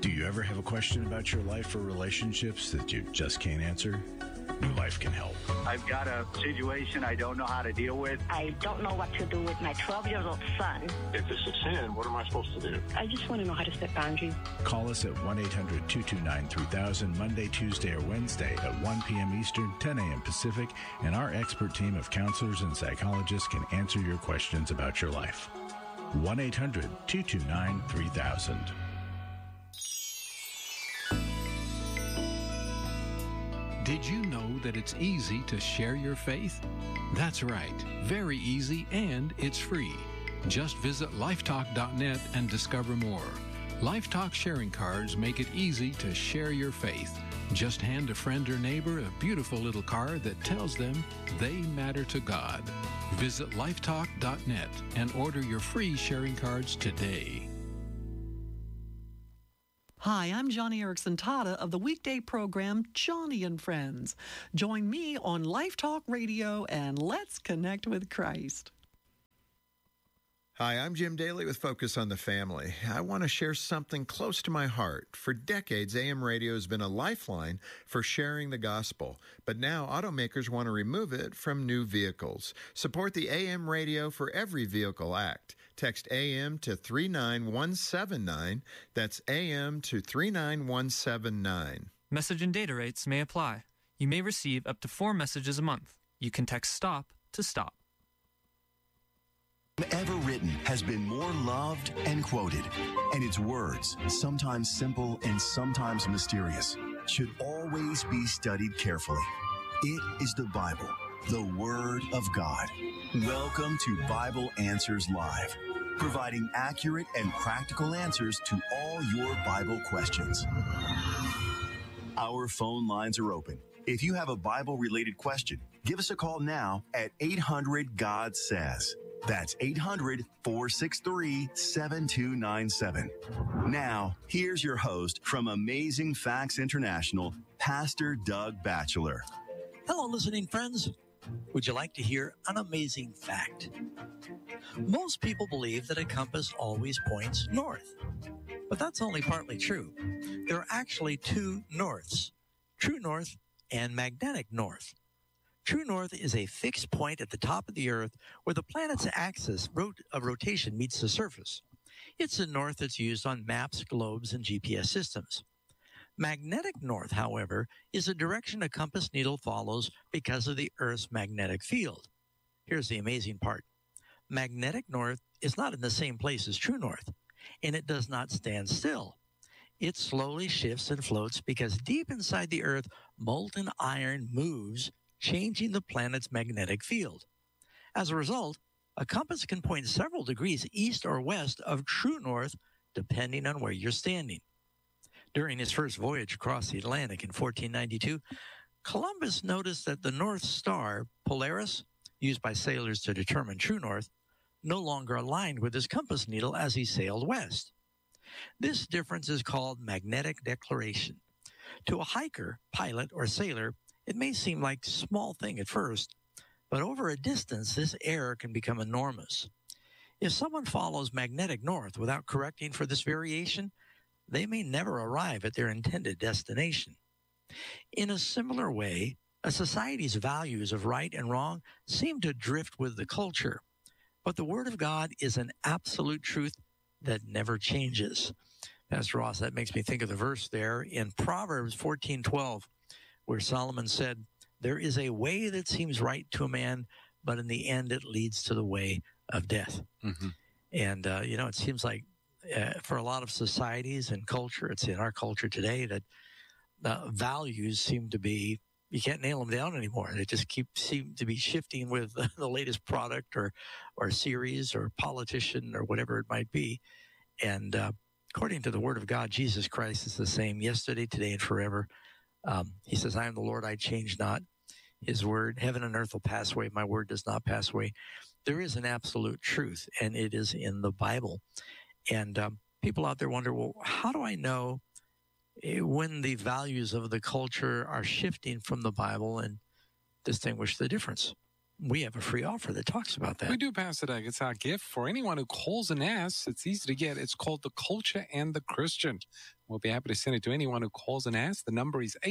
Do you ever have a question about your life or relationships that you just can't answer? New Life can help. I've got a situation I don't know how to deal with. I don't know what to do with my 12-year-old son. If it's a sin, what am I supposed to do? I just want to know how to set boundaries. Call us at 1-800-229-3000 Monday, Tuesday, or Wednesday at 1 p.m. Eastern, 10 a.m. Pacific, and our expert team of counselors and psychologists can answer your questions about your life. 1-800-229-3000. Did you know that it's easy to share your faith? That's right, very easy, and it's free. Just visit lifetalk.net and discover more. Lifetalk sharing cards make it easy to share your faith. Just hand a friend or neighbor a beautiful little card that tells them they matter to God. Visit lifetalk.net and order your free sharing cards today. Hi, I'm Johnny Erickson Tada of the weekday program Johnny and Friends. Join me on Life Talk Radio and let's connect with Christ. Hi, I'm Jim Daly with Focus on the Family. I want to share something close to my heart. For decades, AM radio has been a lifeline for sharing the gospel, but now automakers want to remove it from new vehicles. Support the AM Radio for Every Vehicle Act. Text AM to 39179. That's AM to 39179. Message and data rates may apply. You may receive up to 4 messages a month. You can text STOP to STOP. Ever written has been more loved and quoted, and its words, sometimes simple and sometimes mysterious, should always be studied carefully. It is the Bible, the Word of God. Welcome to Bible Answers Live, providing accurate and practical answers to all your Bible questions. Our phone lines are open. If you have a Bible-related question, give us a call now at 800-GOD-SAYS. That's 800-463-7297. Now, here's your host from Amazing Facts International, Pastor Doug Batchelor. Hello, listening friends. Would you like to hear an amazing fact? Most people believe that a compass always points north, but that's only partly true. There are actually 2 norths, true north and magnetic north. True north is a fixed point at the top of the Earth where the planet's axis of rotation meets the surface. It's the north that's used on maps, globes, and GPS systems. Magnetic north, however, is the direction a compass needle follows because of the Earth's magnetic field. Here's the amazing part. Magnetic north is not in the same place as true north, and it does not stand still. It slowly shifts and floats because deep inside the Earth, molten iron moves, changing the planet's magnetic field. As a result, a compass can point several degrees east or west of true north, depending on where you're standing. During his first voyage across the Atlantic in 1492, Columbus noticed that the North Star, Polaris, used by sailors to determine true north, no longer aligned with his compass needle as he sailed west. This difference is called magnetic declaration. To a hiker, pilot, or sailor, it may seem like a small thing at first, but over a distance, this error can become enormous. If someone follows magnetic north without correcting for this variation, they may never arrive at their intended destination. In a similar way, a society's values of right and wrong seem to drift with the culture, but the Word of God is an absolute truth that never changes. Pastor Ross, that makes me think of the verse there in Proverbs 14:12, where Solomon said, "There is a way that seems right to a man, but in the end it leads to the way of death." Mm-hmm. And, it seems like for a lot of societies and culture, it's in our culture today that values seem to be, you can't nail them down anymore. They just seem to be shifting with the latest product or series or politician or whatever it might be. And according to the Word of God, Jesus Christ is the same yesterday, today, and forever. He says, "I am the Lord, I change not." His word, heaven and earth will pass away. My word does not pass away. There is an absolute truth, and it is in the Bible. And people out there wonder, well, how do I know when the values of the culture are shifting from the Bible and distinguish the difference? We have a free offer that talks about that. We do, Pastor Doug. It's our gift for anyone who calls and asks. It's easy to get. It's called The Culture and the Christian. We'll be happy to send it to anyone who calls and asks. The number is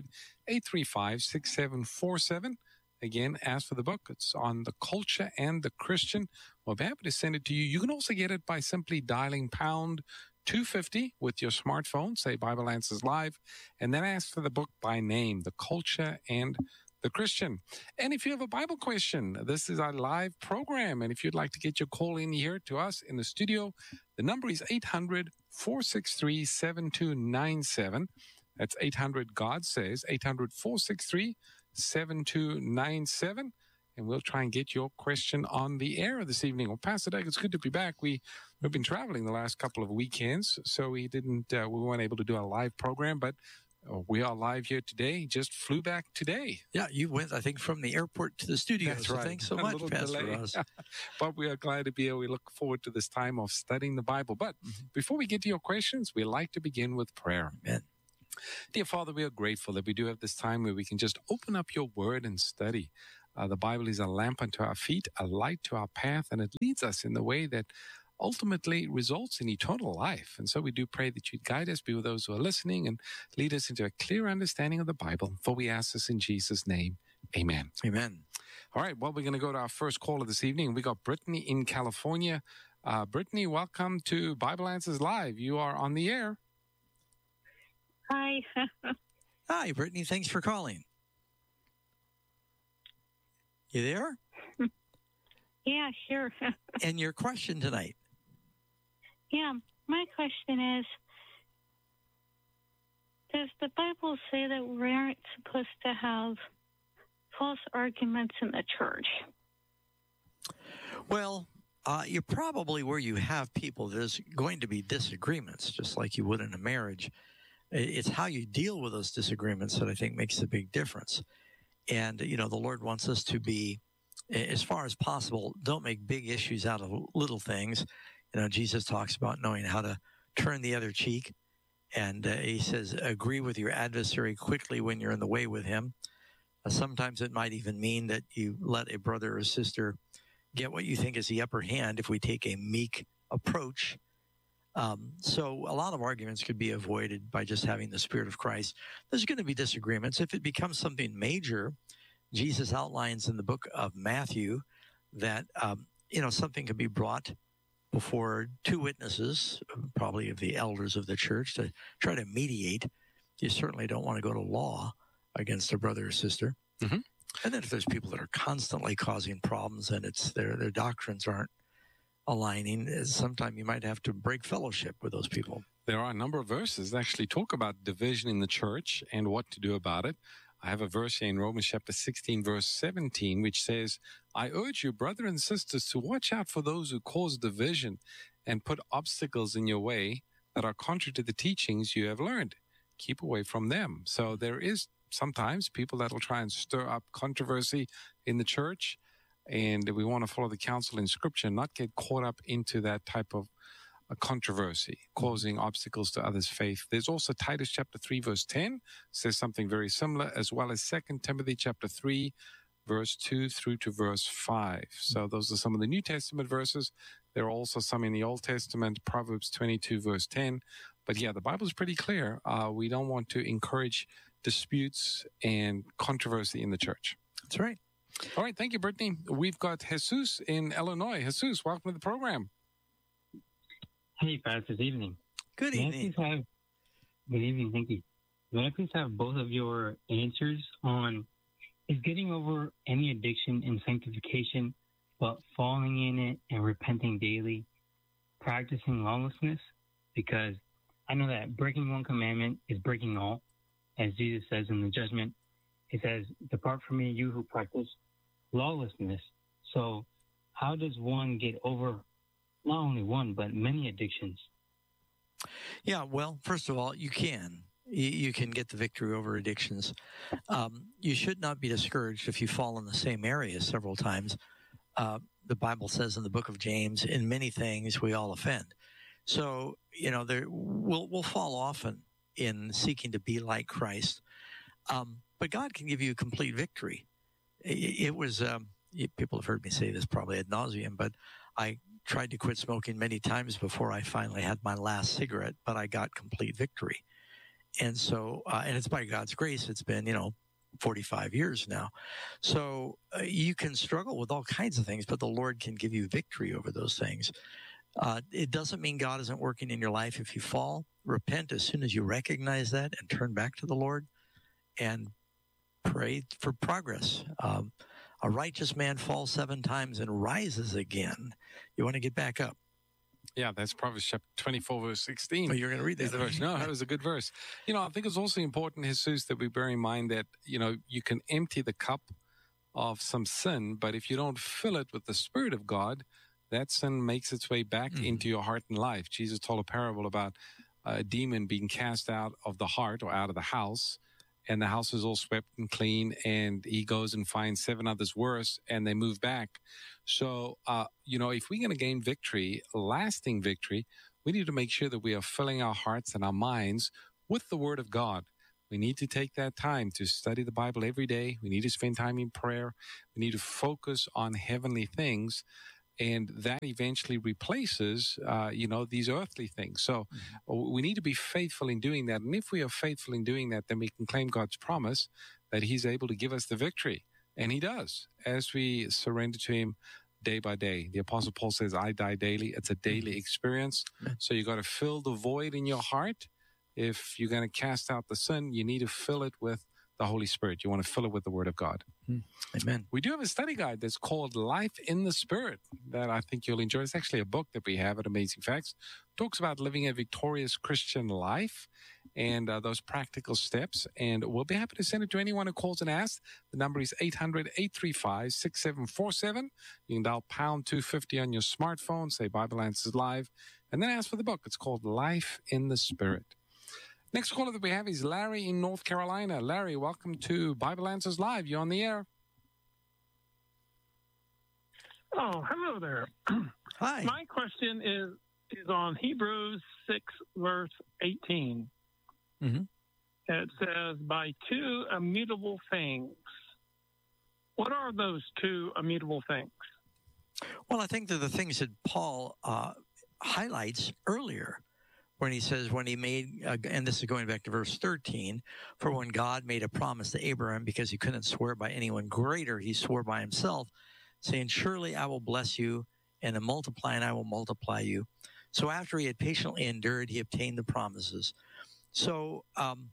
800-835-6747. Again, ask for the book. It's on the culture and the Christian. We'll be happy to send it to you. You can also get it by simply dialing pound 250 with your smartphone, say Bible Answers Live, and then ask for the book by name, The Culture and the Christian. And if you have a Bible question, this is our live program. And if you'd like to get your call in here to us in the studio, the number is 800-463-7297. That's 800-GOD says, 800-463-7297. And we'll try and get your question on the air this evening. Well, Pastor Doug, it's good to be back. We've been traveling the last couple of weekends, so we weren't able to do a live program, but we are live here today. Just flew back today. Yeah, you went, I think, from the airport to the studio. That's so right. Thanks so much, Pastor Ross. But we are glad to be here. We look forward to this time of studying the Bible. But before we get to your questions, we like to begin with prayer. Amen. Dear Father, we are grateful that we do have this time where we can just open up your word and study. The Bible is a lamp unto our feet, a light to our path, and it leads us in the way that ultimately results in eternal life. And so we do pray that you'd guide us, be with those who are listening, and lead us into a clear understanding of the Bible. For we ask this in Jesus' name. Amen. Amen. All right, well, we're going to go to our first caller this evening. We got Brittany in California. Brittany, welcome to Bible Answers Live. You are on the air. Hi. Hi, Brittany. Thanks for calling. You there? Yeah, sure. And your question tonight? Yeah, my question is, does the Bible say that we aren't supposed to have false arguments in the church? Well, you're probably where you have people, there's going to be disagreements, just like you would in a marriage. It's how you deal with those disagreements that I think makes a big difference. And, you know, the Lord wants us to be, as far as possible, don't make big issues out of little things. You know, Jesus talks about knowing how to turn the other cheek. And he says, agree with your adversary quickly when you're in the way with him. Sometimes it might even mean that you let a brother or sister get what you think is the upper hand if we take a meek approach. So a lot of arguments could be avoided by just having the Spirit of Christ. There's going to be disagreements. If it becomes something major, Jesus outlines in the book of Matthew that, something could be brought before two witnesses, probably of the elders of the church, to try to mediate. You certainly don't want to go to law against a brother or sister. Mm-hmm. And then if there's people that are constantly causing problems and it's their doctrines aren't aligning, sometime you might have to break fellowship with those people. There are a number of verses that actually talk about division in the church and what to do about it. I have a verse here in Romans chapter 16, verse 17, which says, I urge you, brothers and sisters, to watch out for those who cause division and put obstacles in your way that are contrary to the teachings you have learned. Keep away from them. So there is sometimes people that will try and stir up controversy in the church. And we want to follow the counsel in Scripture, not get caught up into that type of a controversy, causing obstacles to others' faith. There's also Titus chapter 3, verse 10, says something very similar, as well as 2 Timothy chapter 3, verse 2 through to verse 5. So those are some of the New Testament verses. There are also some in the Old Testament, Proverbs 22, verse 10. But yeah, the Bible is pretty clear. We don't want to encourage disputes and controversy in the church. That's right. All right. Thank you, Brittany. We've got Jesus in Illinois. Jesus, welcome to the program. Hey, Pastor. Good evening. Good evening. Good evening. Thank you. May I please have both of your answers on, is getting over any addiction and sanctification, but falling in it and repenting daily, practicing lawlessness? Because I know that breaking one commandment is breaking all. As Jesus says in the judgment, he says, depart from me, you who practice lawlessness. So how does one get over not only one, but many addictions? Yeah, well, first of all, you can. You can get the victory over addictions. You should not be discouraged if you fall in the same area several times. The Bible says in the book of James, in many things we all offend. So, we'll fall often in seeking to be like Christ. But God can give you a complete victory. It was, people have heard me say this probably ad nauseum, but I tried to quit smoking many times before I finally had my last cigarette, but I got complete victory. And so, and it's by God's grace, it's been, 45 years now. So you can struggle with all kinds of things, but the Lord can give you victory over those things. It doesn't mean God isn't working in your life. If you fall, repent as soon as you recognize that and turn back to the Lord and pray for progress. A righteous man falls 7 times and rises again. You want to get back up. Yeah, that's Proverbs chapter 24, verse 16. Oh, you're going to read that verse. No, that was a good verse. I think it's also important, Jesus, that we bear in mind that, you can empty the cup of some sin, but if you don't fill it with the Spirit of God, that sin makes its way back into your heart and life. Jesus told a parable about a demon being cast out of the heart or out of the house, and the house is all swept and clean, and he goes and finds 7 others worse, and they move back. So, if we're going to gain victory, lasting victory, we need to make sure that we are filling our hearts and our minds with the Word of God. We need to take that time to study the Bible every day. We need to spend time in prayer. We need to focus on heavenly things. And that eventually replaces, these earthly things. So we need to be faithful in doing that. And if we are faithful in doing that, then we can claim God's promise that he's able to give us the victory. And he does, as we surrender to him day by day. The Apostle Paul says, I die daily. It's a daily experience. So you got to fill the void in your heart. If you're going to cast out the sin, you need to fill it with the Holy Spirit. You want to fill it with the Word of God. Amen. We do have a study guide that's called Life in the Spirit that I think you'll enjoy. It's actually a book that we have at Amazing Facts. It talks about living a victorious Christian life and those practical steps. And we'll be happy to send it to anyone who calls and asks. The number is 800-835-6747. You can dial pound 250 on your smartphone, say Bible Answers Live, and then ask for the book. It's called Life in the Spirit. Next caller that we have is Larry in North Carolina. Larry, welcome to Bible Answers Live. You're on the air. Oh, hello there. Hi. My question is on Hebrews 6, verse 18. It says, by 2 immutable things. What are those 2 immutable things? Well, I think they're the things that Paul highlights earlier, when he says, when he made, and this is going back to verse 13, for when God made a promise to Abraham, because he couldn't swear by anyone greater, he swore by himself, saying, surely I will bless you, and in multiplying I will multiply you. So after he had patiently endured, he obtained the promises. So,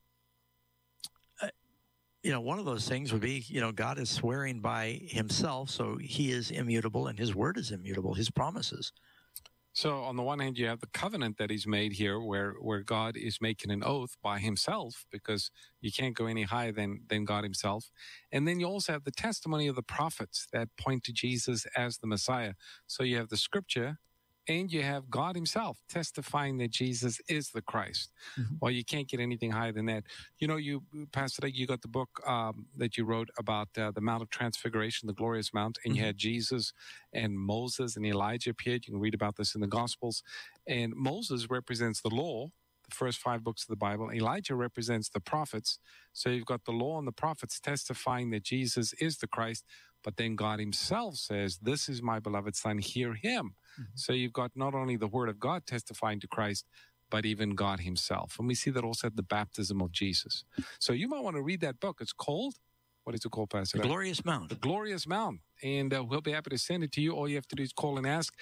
one of those things would be, God is swearing by himself, so he is immutable, and his word is immutable, his promises. So on the one hand, you have the covenant that he's made here where God is making an oath by himself, because you can't go any higher than God himself. And then you also have the testimony of the prophets that point to Jesus as the Messiah. So you have the scripture and you have God himself testifying that Jesus is the Christ. Well, you can't get anything higher than that. Pastor, you got the book that you wrote about the Mount of Transfiguration, the glorious mount, and you had Jesus and Moses and Elijah appeared. You can read about this in the Gospels. And Moses represents the law, the first 5 books of the Bible. Elijah represents the prophets. So you've got the law and the prophets testifying that Jesus is the Christ. But then God himself says, this is my beloved son, hear him. So you've got not only the word of God testifying to Christ, but even God himself. And we see that also at the baptism of Jesus. So you might want to read that book. It's called, what is it called, Pastor? The Glorious Mount. The Glorious Mount. And we'll be happy to send it to you. All you have to do is call and ask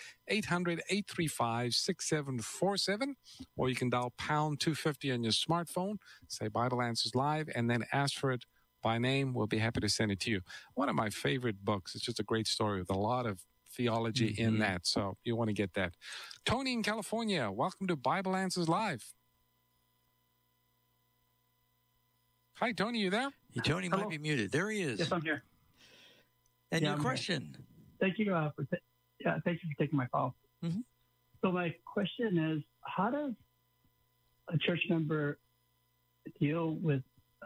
800-835-6747, or you can dial pound 250 on your smartphone, say Bible Answers Live, and then ask for it by name. We'll be happy to send it to you. One of my favorite books. It's just a great story with a lot of theology in that. So you want to get that. Tony in California, welcome to Bible Answers Live. Hi, Tony, you there? Tony might be muted. There he is. Yes, I'm here. And your question? Thank you for taking my call. So my question is, how does a church member deal with,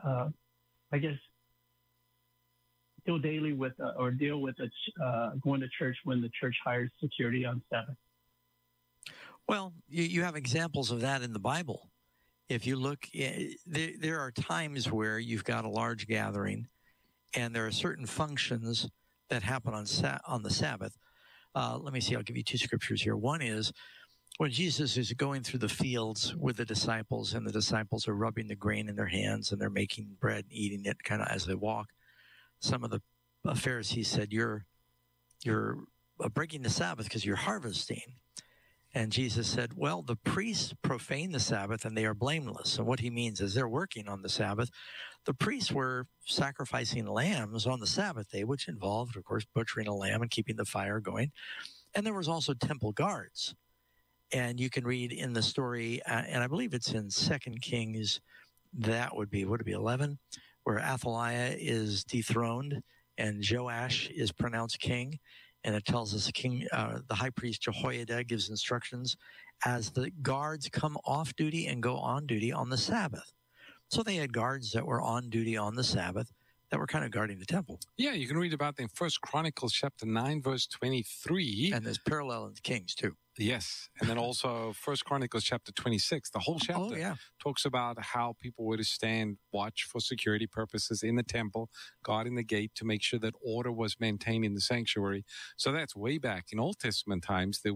deal daily with, or deal with going to church when the church hires security on Sabbath? Well, you have examples of that in the Bible. If you look, there are times where you've got a large gathering, and there are certain functions that happen on the Sabbath. Let me see. I'll give you two scriptures here. One is when Jesus is going through the fields with the disciples, and the disciples are rubbing the grain in their hands, and they're making bread and eating it kind of as they walk. Some of the Pharisees said, "You're breaking the Sabbath because you're harvesting." And Jesus said, well, the priests profane the Sabbath and they are blameless. And what he means is they're working on the Sabbath. The priests were sacrificing lambs on the Sabbath day, which involved, of course, butchering a lamb and keeping the fire going. And there was also temple guards. And you can read in the story, and I believe it's in 2 Kings, would it be 11, where Athaliah is dethroned and Joash is pronounced king. And it tells us the high priest Jehoiada gives instructions as the guards come off duty and go on duty on the Sabbath. So they had guards that were on duty on the Sabbath that were kind of guarding the temple. Yeah, you can read about them in 1 Chronicles chapter 9, verse 23. And there's parallel in Kings too. Yes. And then also 1 Chronicles chapter 26. The whole chapter talks about how people were to stand watch for security purposes in the temple, guarding the gate to make sure that order was maintained in the sanctuary. So that's way back in Old Testament times. There